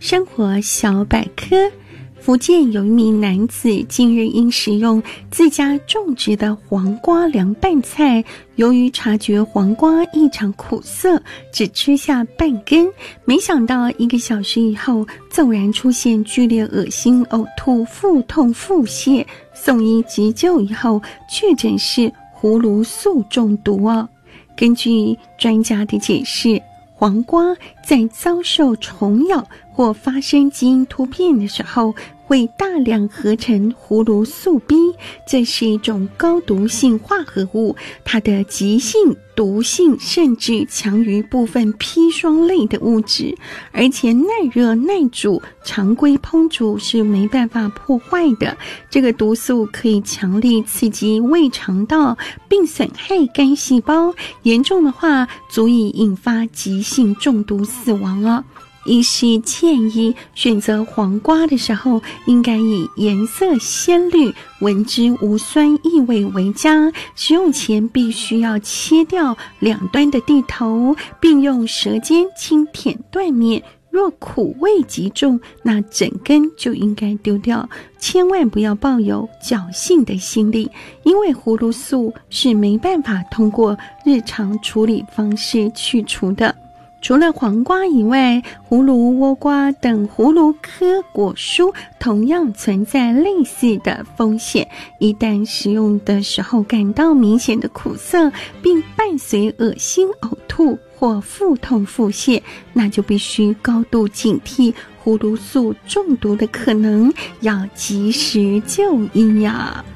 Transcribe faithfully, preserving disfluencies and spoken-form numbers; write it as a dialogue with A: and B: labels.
A: 生活小百科。福建有一名男子近日因食用自家种植的黄瓜凉拌菜，由于察觉黄瓜异常苦涩，只吃下半根，没想到一个小时以后骤然出现剧烈恶心、呕吐、腹痛、腹泻，送医急救以后确诊是葫芦素中毒哦。根据专家的解释，黄瓜在遭受虫咬或发生基因突变的时候，会大量合成葫芦素 B， 这是一种高毒性化合物，它的极性毒性甚至强于部分砒霜类的物质，而且耐热耐煮，常规烹煮是没办法破坏的。这个毒素可以强力刺激胃肠道，并损害肝细胞，严重的话足以引发急性中毒死亡哦。医师建议选择黄瓜的时候，应该以颜色鲜绿、闻之无酸异味为佳。食用前必须要切掉两端的蒂头，并用舌尖轻舔断面。若苦味极重，那整根就应该丢掉，千万不要抱有侥幸的心理，因为葫芦素是没办法通过日常处理方式去除的。除了黄瓜以外，葫芦、倭瓜等葫芦科果蔬同样存在类似的风险。一旦食用的时候感到明显的苦涩，并伴随恶心、呕吐或腹痛、腹泻，那就必须高度警惕葫芦素中毒的可能，要及时就医呀。